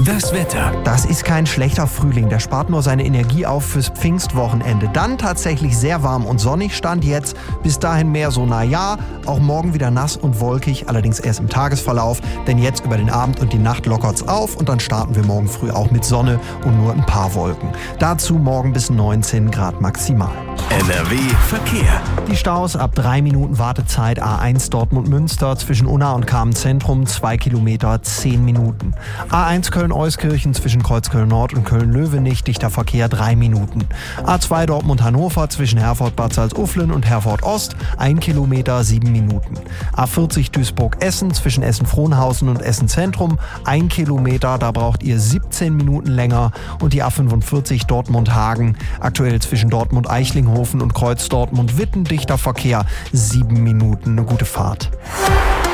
Das Wetter. Das ist kein schlechter Frühling, der spart nur seine Energie auf fürs Pfingstwochenende. Dann tatsächlich sehr warm und sonnig, Stand jetzt. Bis dahin mehr so naja, auch morgen wieder nass und wolkig, allerdings erst im Tagesverlauf. Denn jetzt über den Abend und die Nacht lockert's auf und dann starten wir morgen früh auch mit Sonne und nur ein paar Wolken. Dazu morgen bis 19 Grad maximal. NRW Verkehr. Die Staus ab 3 Minuten Wartezeit A1 Dortmund-Münster zwischen Unna und Kamen-Zentrum 2 Kilometer 10 Minuten. A1 Köln-Euskirchen zwischen Kreuzköln-Nord und Köln-Löwenich dichter Verkehr 3 Minuten. A2 Dortmund-Hannover zwischen Herford-Bad Salzuflen und Herford-Ost 1 Kilometer 7 Minuten. A40 Duisburg-Essen zwischen Essen-Frohnhausen und Essen-Zentrum 1 Kilometer, da braucht ihr 17 Minuten länger. Und die A45 Dortmund-Hagen aktuell zwischen Dortmund-Eichlinghofen und Kreuz Dortmund-Witten dichter Verkehr 7 Minuten. Eine gute Fahrt.